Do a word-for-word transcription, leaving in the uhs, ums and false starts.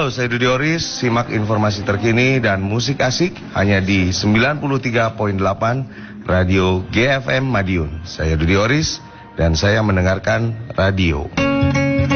Halo, saya Dudi Oris. Simak informasi terkini dan musik asik hanya di sembilan puluh tiga koma delapan Radio G F M Madiun. Saya Dudi Oris dan saya mendengarkan radio.